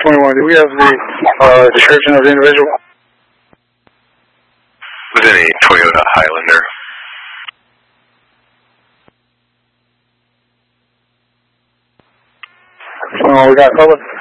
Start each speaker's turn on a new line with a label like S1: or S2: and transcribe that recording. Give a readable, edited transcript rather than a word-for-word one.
S1: 21, do we have the description of the individual?
S2: Was in a Toyota Highlander.
S1: We got cover.